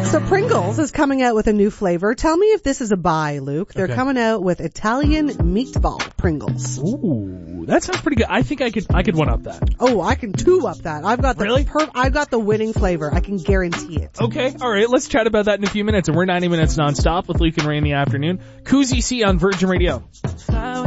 So Pringles is coming out with a new flavor. Tell me if this is a buy, Luke. They're coming out with Italian meatball Pringles. Ooh, that sounds pretty good. I think I could one up that. Oh, I can two up that. I've got I've got the winning flavor. I can guarantee it. Okay, all right. Let's chat about that in a few minutes. And we're 90 minutes nonstop with Luke and Ray in the afternoon. Koozie C on Virgin Radio.